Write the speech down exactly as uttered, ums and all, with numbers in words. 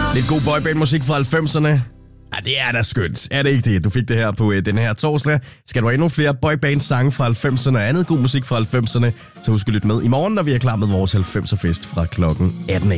Lidt god boyband-musik fra halvfemserne. Ja, det er da skønt. Er det ikke det? Du fik det her på øh, den her torsdag. Skal du have endnu flere boyband-sange fra halvfemserne og andet god musik fra halvfemserne, så husk at lytte med i morgen, når vi er klar med vores halvfemser-fest fra klokken atten.